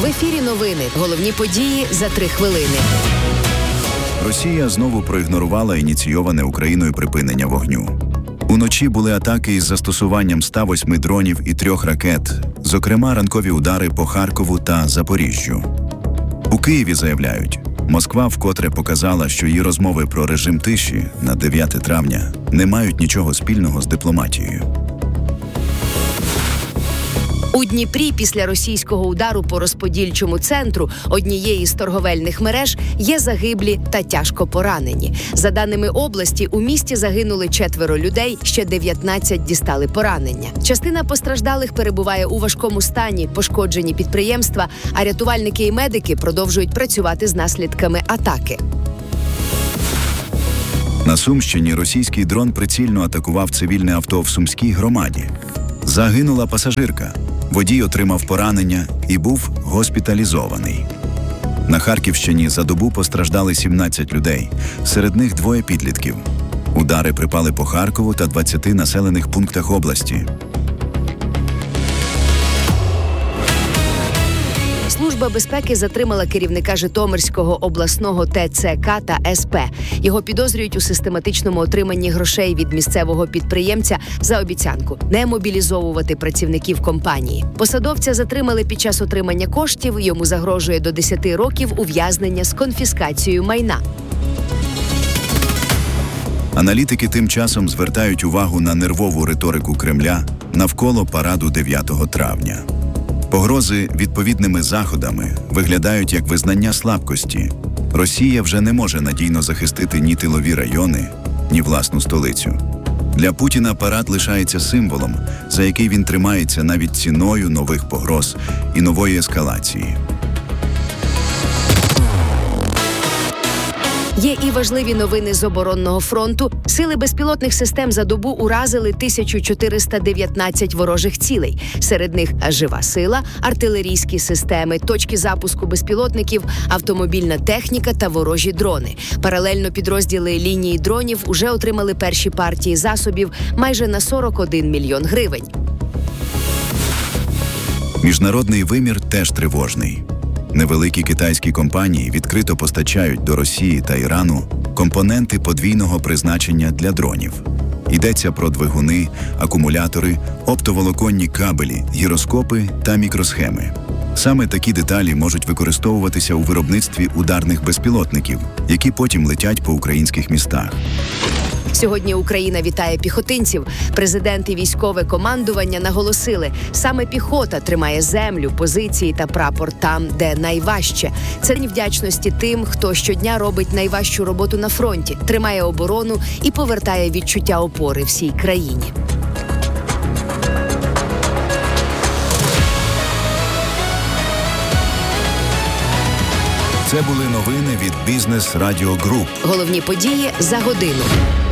В ефірі новини. Головні події за 3 хвилини. Росія знову проігнорувала ініційоване Україною припинення вогню. Уночі були атаки із застосуванням 108 дронів і 3 ракет, зокрема ранкові удари по Харкову та Запоріжжю. У Києві заявляють, Москва вкотре показала, що її розмови про режим тиші на 9 травня не мають нічого спільного з дипломатією. У Дніпрі після російського удару по розподільчому центру однієї з торговельних мереж є загиблі та тяжко поранені. За даними області, у місті загинули 4 людей, ще 19 дістали поранення. Частина постраждалих перебуває у важкому стані, пошкоджені підприємства, а рятувальники і медики продовжують працювати з наслідками атаки. На Сумщині російський дрон прицільно атакував цивільне авто в Сумській громаді. Загинула пасажирка. Водій отримав поранення і був госпіталізований. На Харківщині за добу постраждали 17 людей, серед них 2 підлітків. Удари припали по Харкову та 20 населених пунктах області. Служба безпеки затримала керівника Житомирського обласного ТЦК та СП. Його підозрюють у систематичному отриманні грошей від місцевого підприємця за обіцянку не мобілізовувати працівників компанії. Посадовця затримали під час отримання коштів, йому загрожує до 10 років ув'язнення з конфіскацією майна. Аналітики тим часом звертають увагу на нервову риторику Кремля навколо параду 9 травня. Погрози відповідними заходами виглядають як визнання слабкості. Росія вже не може надійно захистити ні тилові райони, ні власну столицю. Для Путіна парад лишається символом, за який він тримається навіть ціною нових погроз і нової ескалації. Є і важливі новини з оборонного фронту. Сили безпілотних систем за добу уразили 1419 ворожих цілей. Серед них жива сила, артилерійські системи, точки запуску безпілотників, автомобільна техніка та ворожі дрони. Паралельно підрозділи лінії дронів уже отримали перші партії засобів майже на 41 мільйон гривень. Міжнародний вимір теж тривожний. Невеликі китайські компанії відкрито постачають до Росії та Ірану компоненти подвійного призначення для дронів. Йдеться про двигуни, акумулятори, оптоволоконні кабелі, гіроскопи та мікросхеми. Саме такі деталі можуть використовуватися у виробництві ударних безпілотників, які потім летять по українських містах. Сьогодні Україна вітає піхотинців. Президент і військове командування наголосили, саме піхота тримає землю, позиції та прапор там, де найважче. Це день вдячності тим, хто щодня робить найважчу роботу на фронті, тримає оборону і повертає відчуття опори всій країні. Це були новини від Бізнес Радіо Груп. Головні події за годину.